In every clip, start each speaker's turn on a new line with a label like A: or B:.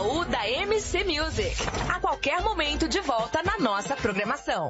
A: baú da MC Music. A qualquer momento de volta na nossa programação.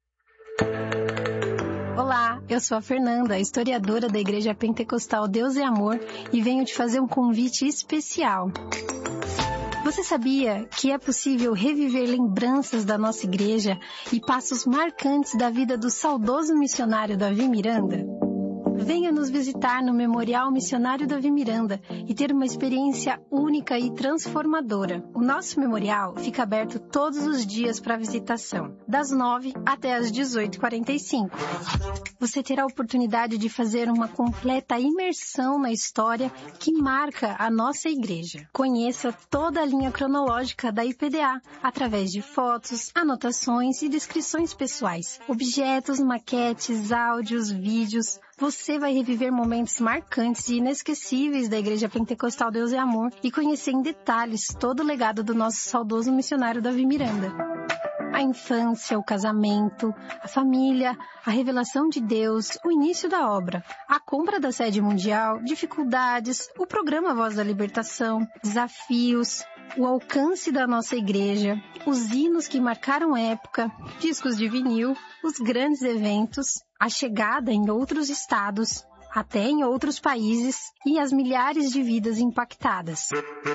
B: Olá, eu sou a Fernanda, historiadora da Igreja Pentecostal Deus é Amor, e venho te fazer um convite especial. Você sabia que é possível reviver lembranças da nossa igreja e passos marcantes da vida do saudoso missionário Davi Miranda? Venha nos visitar no Memorial Missionário Davi Miranda e ter uma experiência única e transformadora. O nosso memorial fica aberto todos os dias para visitação, das 9 até as 18h45. Você terá a oportunidade de fazer uma completa imersão na história que marca a nossa igreja. Conheça toda a linha cronológica da IPDA, através de fotos, anotações e descrições pessoais, objetos, maquetes, áudios, vídeos. Você vai reviver momentos marcantes e inesquecíveis da Igreja Pentecostal Deus é Amor e conhecer em detalhes todo o legado do nosso saudoso missionário Davi Miranda. A infância, o casamento, a família, a revelação de Deus, o início da obra, a compra da sede mundial, dificuldades, o programa Voz da Libertação, desafios, o alcance da nossa igreja, os hinos que marcaram época, discos de vinil, os grandes eventos, a chegada em outros estados, até em outros países, e as milhares de vidas impactadas.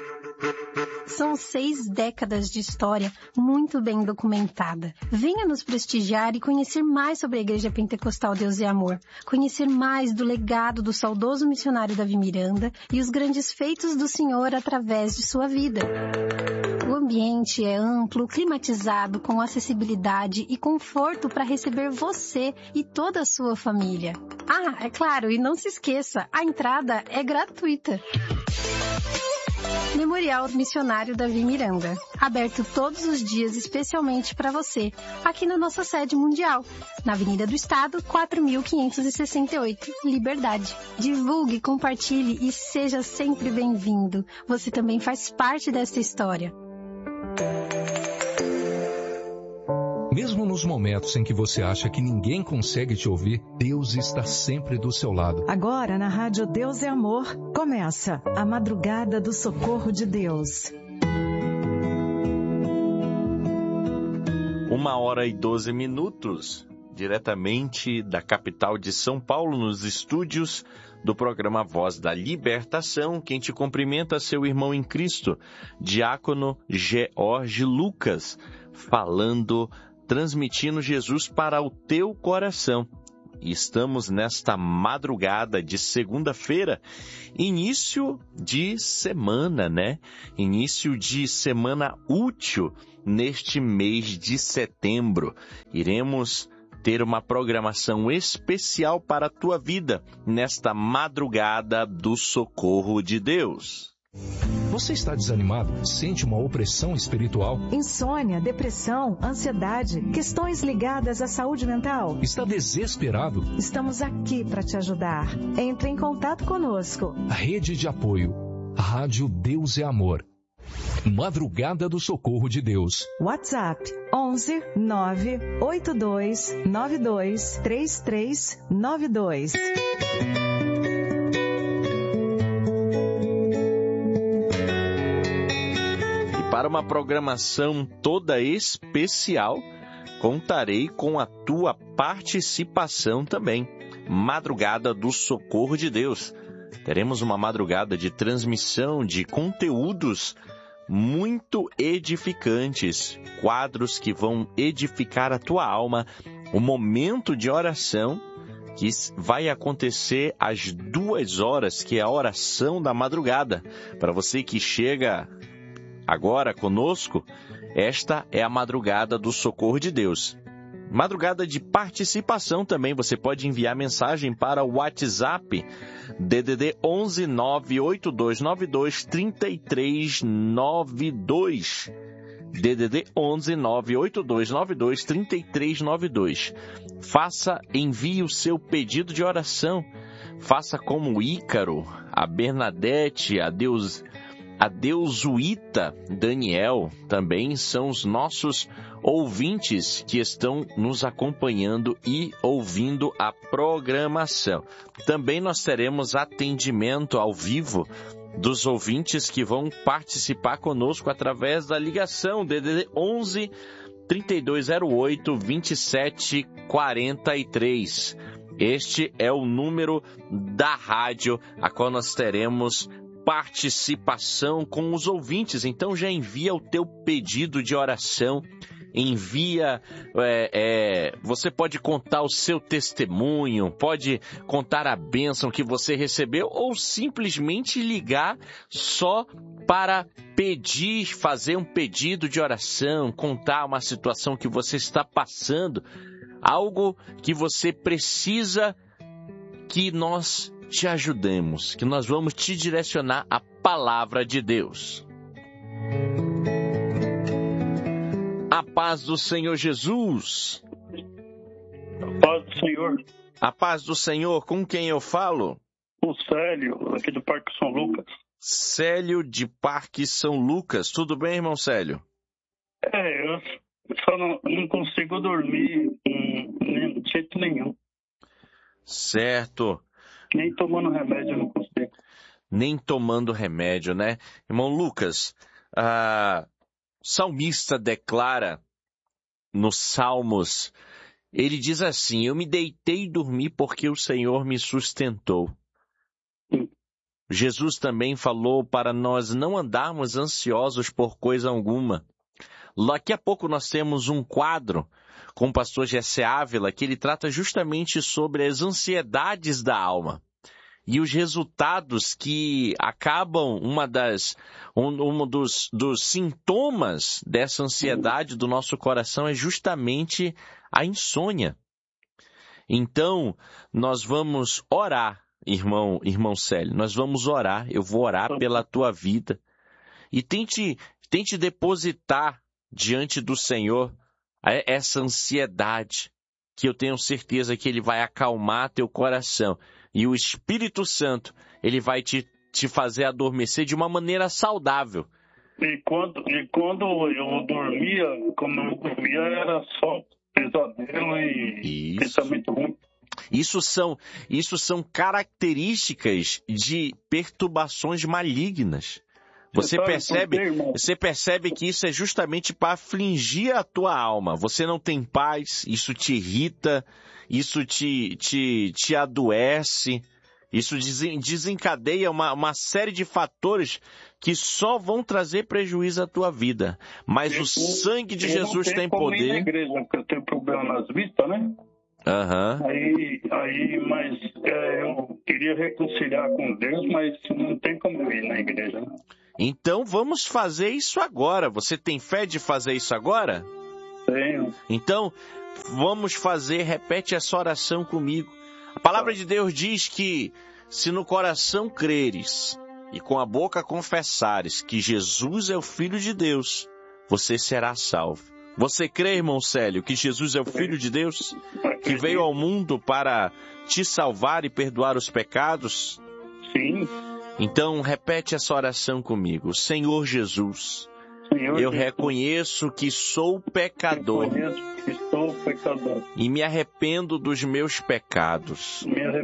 B: São 6 décadas de história muito bem documentada. Venha nos prestigiar e conhecer mais sobre a Igreja Pentecostal Deus é Amor. Conhecer mais do legado do saudoso missionário Davi Miranda e os grandes feitos do Senhor através de sua vida. O ambiente é amplo, climatizado, com acessibilidade e conforto para receber você e toda a sua família. Ah, é claro, e não se esqueça, a entrada é gratuita. Memorial Missionário Davi Miranda, aberto todos os dias especialmente para você, aqui na nossa sede mundial, na Avenida do Estado, 4568, Liberdade. Divulgue, compartilhe e seja sempre bem-vindo. Você também faz parte desta história.
C: Mesmo nos momentos em que você acha que ninguém consegue te ouvir, Deus está sempre do seu lado.
D: Agora, na Rádio Deus é Amor, começa a Madrugada do Socorro de Deus.
E: 1h12, diretamente da capital de São Paulo, nos estúdios do programa Voz da Libertação. Quem te cumprimenta é seu irmão em Cristo, Diácono George Lucas, transmitindo Jesus para o teu coração. Estamos nesta madrugada de segunda-feira, início de semana, né? Início de semana útil neste mês de setembro. Iremos ter uma programação especial para a tua vida nesta madrugada do socorro de Deus.
C: Você está desanimado? Sente uma opressão espiritual?
D: Insônia, depressão, ansiedade, questões ligadas à saúde mental?
C: Está desesperado?
D: Estamos aqui para te ajudar. Entre em contato conosco.
C: Rede de apoio. Rádio Deus é Amor. Madrugada do Socorro de Deus.
D: WhatsApp 11 982 92 3392.
E: Para uma programação toda especial, contarei com a tua participação também. Madrugada do Socorro de Deus. Teremos uma madrugada de transmissão de conteúdos muito edificantes, quadros que vão edificar a tua alma, o momento de oração que vai acontecer às 2h, que é a oração da madrugada. Para você que chega agora conosco, esta é a Madrugada do Socorro de Deus. Madrugada de participação também, você pode enviar mensagem para o WhatsApp DDD 11 98292 3392. DDD 11 98292 3392. Envie o seu pedido de oração. Faça como o Ícaro, a Bernadette, a Deusuíta, Daniel, também são os nossos ouvintes que estão nos acompanhando e ouvindo a programação. Também nós teremos atendimento ao vivo dos ouvintes que vão participar conosco através da ligação DDD 11 3208 2743. Este é o número da rádio a qual nós teremos participação com os ouvintes. Então já envia o teu pedido de oração, envia, você pode contar o seu testemunho, pode contar a bênção que você recebeu ou simplesmente ligar só para pedir, fazer um pedido de oração, contar uma situação que você está passando, algo que você precisa que nós te ajudemos, que nós vamos te direcionar a palavra de Deus. A paz do Senhor Jesus.
F: A paz do Senhor.
E: A paz do Senhor, com quem eu falo?
F: O Célio, aqui do Parque São Lucas.
E: Célio de Parque São Lucas. Tudo bem, irmão Célio?
F: Eu só não consigo dormir de jeito nenhum.
E: Certo.
F: Nem tomando remédio eu não consigo.
E: Nem tomando remédio, né? Irmão Lucas, o salmista declara nos Salmos, ele diz assim: eu me deitei e dormi porque o Senhor me sustentou.
F: Sim.
E: Jesus também falou para nós não andarmos ansiosos por coisa alguma. Daqui a pouco nós temos um quadro com o pastor Jessé Ávila que ele trata justamente sobre as ansiedades da alma. E os resultados que acabam, um dos sintomas dessa ansiedade do nosso coração é justamente a insônia. Então, nós vamos orar, irmão Célio, nós vamos orar, eu vou orar pela tua vida. E tente depositar diante do Senhor essa ansiedade, que eu tenho certeza que Ele vai acalmar teu coração. E o Espírito Santo, ele vai te fazer adormecer de uma maneira saudável.
F: E quando eu dormia, como eu dormia, era só pesadelo e pensamento ruim.
E: Isso são características de perturbações malignas. Você percebe que isso é justamente para afligir a tua alma. Você não tem paz, isso te irrita, isso te adoece, isso desencadeia uma série de fatores que só vão trazer prejuízo à tua vida. Mas o sangue de Jesus tem poder. Eu não tenho como ir na
F: igreja, porque eu tenho problema nas vistas, né?
E: Uhum.
F: Mas eu queria reconciliar com Deus, mas não tem como ir na igreja, né?
E: Então vamos fazer isso agora. Você tem fé de fazer isso agora?
F: Tenho.
E: Então vamos fazer, repete essa oração comigo. A palavra de Deus diz que se no coração creres e com a boca confessares que Jesus é o Filho de Deus, você será salvo. Você crê, irmão Célio, que Jesus é o Filho de Deus, que veio ao mundo para te salvar e perdoar os pecados?
F: Sim.
E: Então, repete essa oração comigo. Senhor Jesus, eu reconheço que sou pecador. E me arrependo dos meus pecados.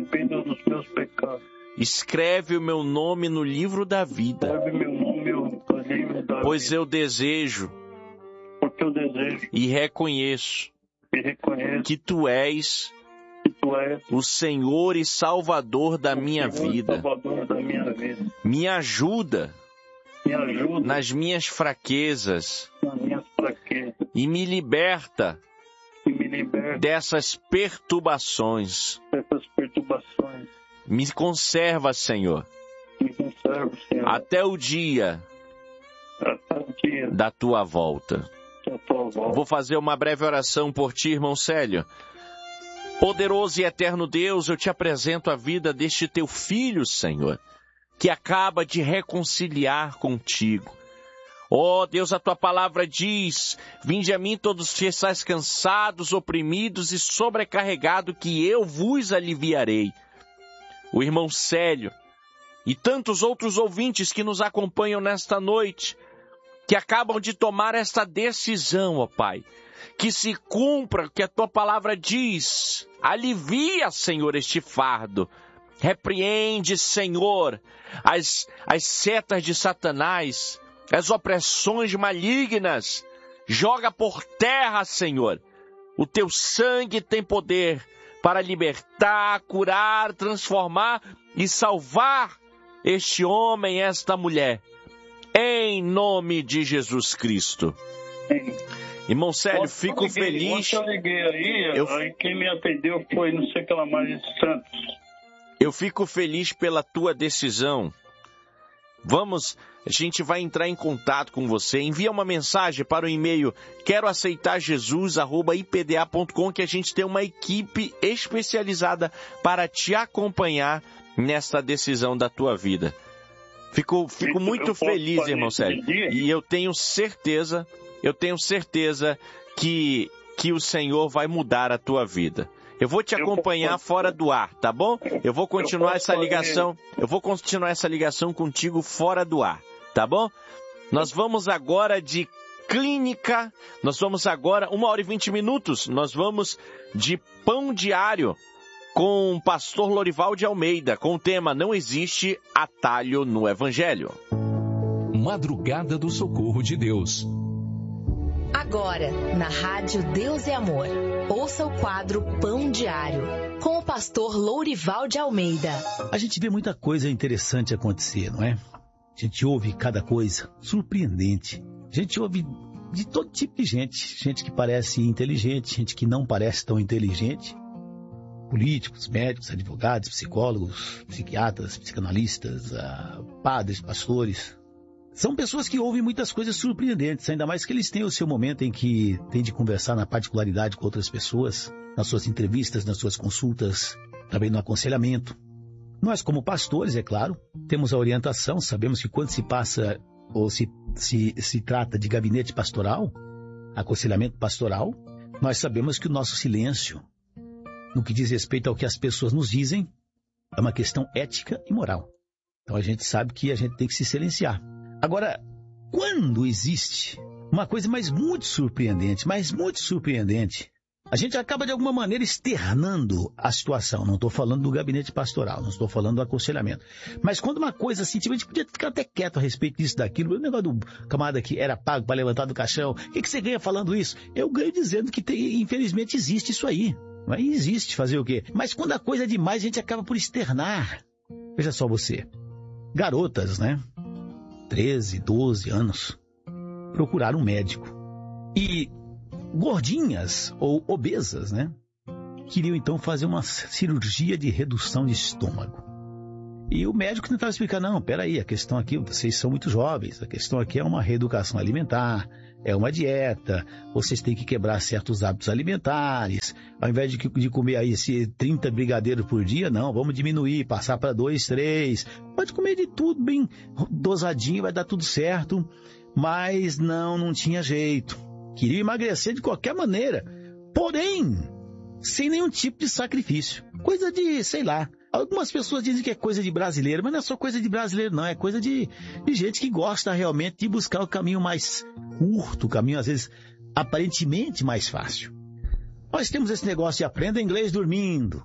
E: Escreve o meu nome no livro da vida. Pois eu desejo e reconheço que Tu és o Senhor e Salvador da minha vida. Me ajuda nas minhas fraquezas e me liberta dessas perturbações. Me conserva, Senhor, até o dia da Tua volta. Vou fazer uma breve oração por Ti, irmão Célio. Poderoso e eterno Deus, eu Te apresento a vida deste Teu filho, Senhor, que acaba de reconciliar contigo. Ó Deus, a Tua palavra diz: vinde a mim todos que estáis cansados, oprimidos e sobrecarregados, que eu vos aliviarei. O irmão Célio e tantos outros ouvintes que nos acompanham nesta noite, que acabam de tomar esta decisão, ó Pai, que se cumpra o que a Tua palavra diz. Alivia, Senhor, este fardo. Repreende, Senhor, as setas de Satanás, as opressões malignas. Joga por terra, Senhor. O teu sangue tem poder para libertar, curar, transformar e salvar este homem, esta mulher. Em nome de Jesus Cristo. Irmão Célio, fico feliz.
F: Eu liguei aí quem me atendeu foi não sei o que lá mais de Santos.
E: Eu fico feliz pela tua decisão. A gente vai entrar em contato com você. Envia uma mensagem para o e-mail queroaceitarjesus@ipda.com, que a gente tem uma equipe especializada para te acompanhar nesta decisão da tua vida. Fico muito feliz, irmão Célio. E eu tenho certeza que o Senhor vai mudar a tua vida. Eu vou te acompanhar fora do ar, tá bom? Eu vou continuar essa ligação contigo fora do ar, tá bom? Nós vamos agora de clínica, 1h20, nós vamos de pão diário com o pastor Lorival de Almeida, com o tema Não Existe Atalho no Evangelho.
C: Madrugada do Socorro de Deus.
A: Agora, na Rádio Deus e Amor, ouça o quadro Pão Diário, com o pastor Lourival de Almeida.
G: A gente vê muita coisa interessante acontecer, não é? A gente ouve cada coisa surpreendente. A gente ouve de todo tipo de gente. Gente que parece inteligente, gente que não parece tão inteligente. Políticos, médicos, advogados, psicólogos, psiquiatras, psicanalistas, padres, pastores. São pessoas que ouvem muitas coisas surpreendentes, ainda mais que eles têm o seu momento em que tem de conversar na particularidade com outras pessoas, nas suas entrevistas, nas suas consultas, também no aconselhamento. Nós, como pastores, é claro, temos a orientação, sabemos que quando se passa ou se trata de gabinete pastoral, aconselhamento pastoral, nós sabemos que o nosso silêncio, no que diz respeito ao que as pessoas nos dizem, é uma questão ética e moral. Então a gente sabe que a gente tem que se silenciar. Agora, quando existe uma coisa muito surpreendente, a gente acaba de alguma maneira externando a situação. Não estou falando do gabinete pastoral, não estou falando do aconselhamento. Mas quando uma coisa assim, tipo, a gente podia ficar até quieto a respeito disso, daquilo. O negócio do camarada que era pago para levantar do caixão. O que você ganha falando isso? Eu ganho dizendo que infelizmente existe isso aí. Mas existe, fazer o quê? Mas quando a coisa é demais, a gente acaba por externar. Veja só você. Garotas, né? 13, 12 anos, procuraram um médico. E gordinhas ou obesas, né? Queriam então fazer uma cirurgia de redução de estômago. E o médico tentava explicar, não, peraí, a questão aqui, vocês são muito jovens, a questão aqui é uma reeducação alimentar, é uma dieta, vocês têm que quebrar certos hábitos alimentares, ao invés de comer aí 30 brigadeiros por dia, não, vamos diminuir, passar para 2, 3, pode comer de tudo bem dosadinho, vai dar tudo certo, mas não tinha jeito, queria emagrecer de qualquer maneira, porém, sem nenhum tipo de sacrifício, coisa de, sei lá, algumas pessoas dizem que é coisa de brasileiro, mas não é só coisa de brasileiro, não. É coisa de gente que gosta realmente de buscar o caminho mais curto, o caminho, às vezes, aparentemente mais fácil. Nós temos esse negócio de aprenda inglês dormindo,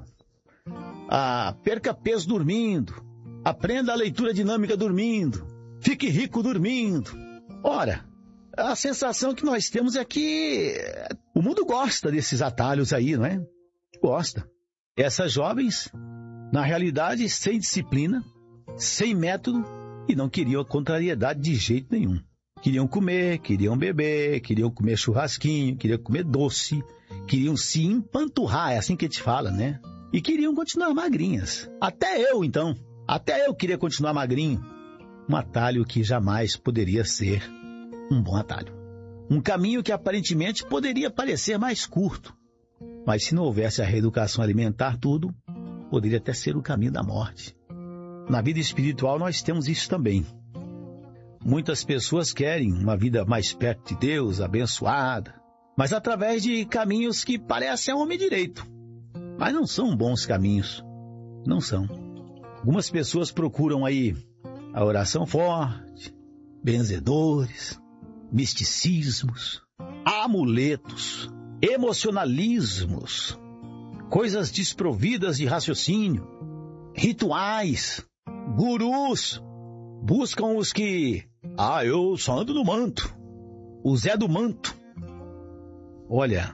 G: perca peso dormindo, aprenda a leitura dinâmica dormindo, fique rico dormindo. Ora, a sensação que nós temos é que o mundo gosta desses atalhos aí, não é? Gosta. Essas jovens, na realidade, sem disciplina, sem método, e não queriam a contrariedade de jeito nenhum. Queriam comer, queriam beber, queriam comer churrasquinho, queriam comer doce, queriam se empanturrar, é assim que a gente fala, né? E queriam continuar magrinhas. Até eu queria continuar magrinho. Um atalho que jamais poderia ser um bom atalho. Um caminho que aparentemente poderia parecer mais curto. Mas se não houvesse a reeducação alimentar, tudo poderia até ser o caminho da morte. Na vida espiritual nós temos isso também. Muitas pessoas querem uma vida mais perto de Deus, abençoada, mas através de caminhos que parecem homem direito. Mas não são bons caminhos. Não são. Algumas pessoas procuram aí a oração forte, benzedores, misticismos, amuletos, emocionalismos, coisas desprovidas de raciocínio, rituais, gurus, buscam os que... eu só ando no manto, o Zé do manto. Olha,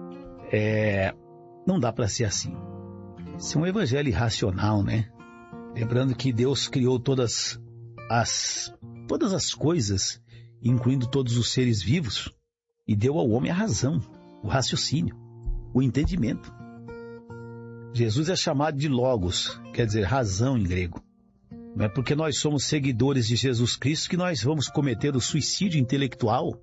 G: não dá para ser assim. Isso é um evangelho irracional, né? Lembrando que Deus criou todas as coisas, incluindo todos os seres vivos, e deu ao homem a razão, o raciocínio, o entendimento. Jesus é chamado de Logos, quer dizer razão em grego. Não é porque nós somos seguidores de Jesus Cristo que nós vamos cometer o suicídio intelectual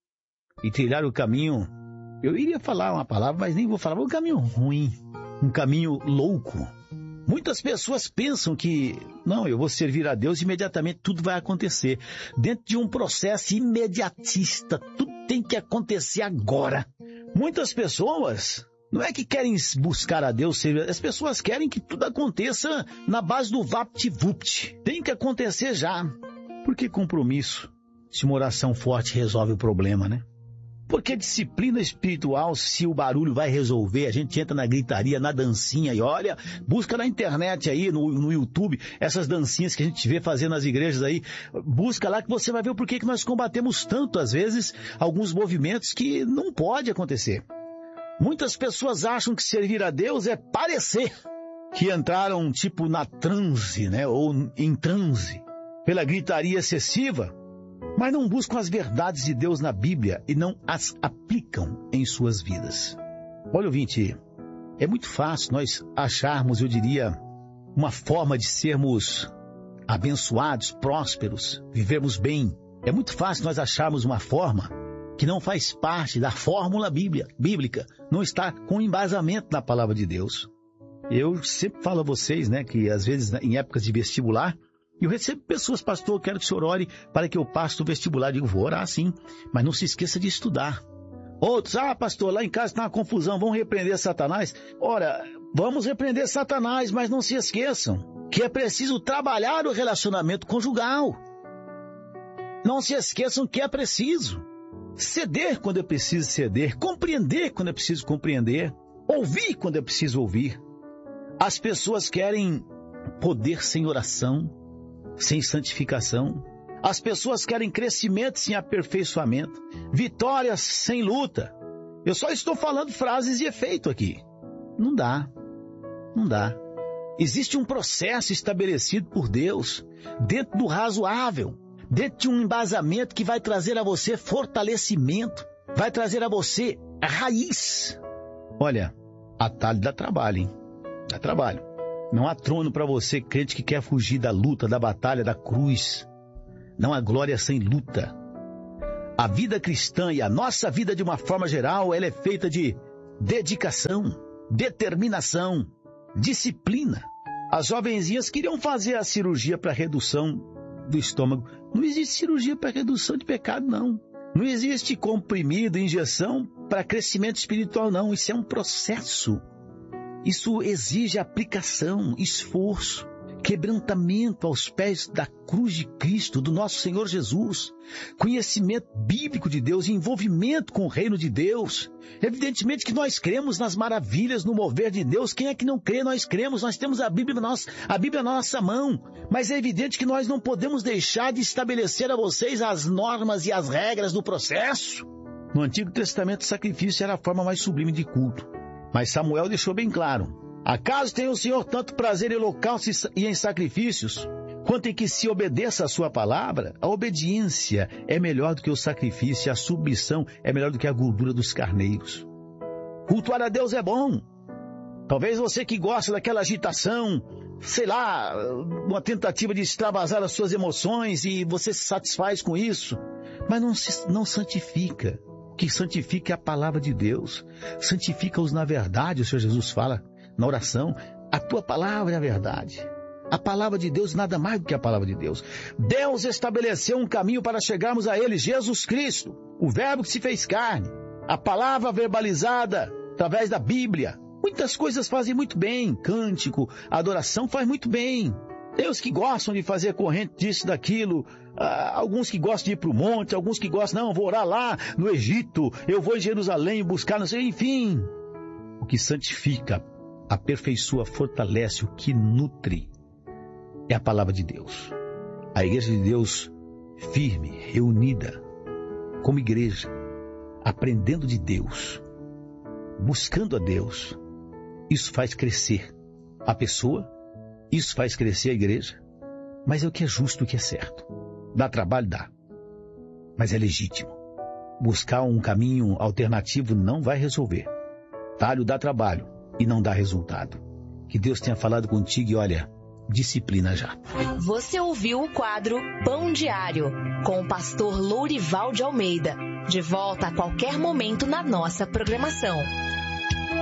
G: e trilhar o caminho... Eu iria falar uma palavra, mas nem vou falar. Um caminho ruim, um caminho louco. Muitas pessoas pensam que, não, eu vou servir a Deus e imediatamente tudo vai acontecer. Dentro de um processo imediatista, tudo tem que acontecer agora. Muitas pessoas não é que querem buscar a Deus, as pessoas querem que tudo aconteça na base do vapt-vupt. Tem que acontecer já. Por que compromisso? Se uma oração forte resolve o problema, né? Porque disciplina espiritual, se o barulho vai resolver, a gente entra na gritaria, na dancinha, e olha, busca na internet aí, no YouTube, essas dancinhas que a gente vê fazendo nas igrejas aí, busca lá que você vai ver o porquê que nós combatemos tanto, às vezes, alguns movimentos que não pode acontecer. Muitas pessoas acham que servir a Deus é parecer que entraram tipo na transe, né, ou em transe, pela gritaria excessiva, mas não buscam as verdades de Deus na Bíblia e não as aplicam em suas vidas. Olha, ouvinte, é muito fácil nós acharmos, eu diria, uma forma de sermos abençoados, prósperos, vivermos bem. É muito fácil nós acharmos uma forma que não faz parte da fórmula bíblica, não está com embasamento na palavra de Deus. Eu sempre falo a vocês, né, que às vezes em épocas de vestibular, eu recebo pessoas, pastor, eu quero que o senhor ore para que eu passe o vestibular. Eu digo, vou orar sim, mas não se esqueça de estudar. Outros, pastor, lá em casa está uma confusão, vamos repreender Satanás? Ora, vamos repreender Satanás, mas não se esqueçam que é preciso trabalhar o relacionamento conjugal. Não se esqueçam que é preciso ceder quando é preciso ceder, compreender quando é preciso compreender, ouvir quando é preciso ouvir. As pessoas querem poder sem oração, sem santificação. As pessoas querem crescimento sem aperfeiçoamento, vitórias sem luta. Eu só estou falando frases de efeito aqui. Não dá. Existe um processo estabelecido por Deus, dentro do razoável, dentro de um embasamento que vai trazer a você fortalecimento, vai trazer a você a raiz. Olha, atalho dá trabalho, hein? Dá trabalho. Não há trono para você, crente que quer fugir da luta, da batalha, da cruz. Não há glória sem luta. A vida cristã e a nossa vida de uma forma geral, ela é feita de dedicação, determinação, disciplina. As jovenzinhas queriam fazer a cirurgia para redução do estômago. Não existe cirurgia para redução de pecado, não. Não existe comprimido, injeção para crescimento espiritual, não. Isso é um processo. Isso exige aplicação, esforço, quebrantamento aos pés da cruz de Cristo, do nosso Senhor Jesus, conhecimento bíblico de Deus, envolvimento com o reino de Deus. Evidentemente que nós cremos nas maravilhas, no mover de Deus. Quem é que não crê? Nós cremos, nós temos a Bíblia na nossa mão. Mas é evidente que nós não podemos deixar de estabelecer a vocês as normas e as regras do processo. No Antigo Testamento, o sacrifício era a forma mais sublime de culto. Mas Samuel deixou bem claro: acaso tem o Senhor tanto prazer em holocaustos e em sacrifícios, quanto em que se obedeça a sua palavra? A obediência é melhor do que o sacrifício, a submissão é melhor do que a gordura dos carneiros. Cultuar a Deus é bom. Talvez você que gosta daquela agitação, sei lá, uma tentativa de extravasar as suas emoções e você se satisfaz com isso, mas não santifica. O que santifica é a palavra de Deus. Santifica-os na verdade, o Senhor Jesus fala na oração. A tua palavra é a verdade. A palavra de Deus nada mais do que a palavra de Deus. Deus estabeleceu um caminho para chegarmos a Ele, Jesus Cristo, o verbo que se fez carne, a palavra verbalizada através da Bíblia. Muitas coisas fazem muito bem, cântico, adoração faz muito bem. Tem os que gostam de fazer corrente disso, daquilo, alguns que gostam de ir para o monte, alguns que gostam, não, vou orar lá no Egito, eu vou em Jerusalém buscar, não sei, enfim. O que santifica aperfeiçoa, fortalece, o que nutre é a palavra de Deus. A igreja de Deus firme, reunida, como igreja, aprendendo de Deus, buscando a Deus, isso faz crescer a pessoa, isso faz crescer a igreja, mas é o que é justo, o que é certo. Dá trabalho? Dá, mas é legítimo. Buscar um caminho alternativo não vai resolver. Talho dá trabalho e não dá resultado. Que Deus tenha falado contigo e olha, disciplina já.
A: Você ouviu o quadro Pão Diário, com o pastor Lourival de Almeida. De volta a qualquer momento na nossa programação.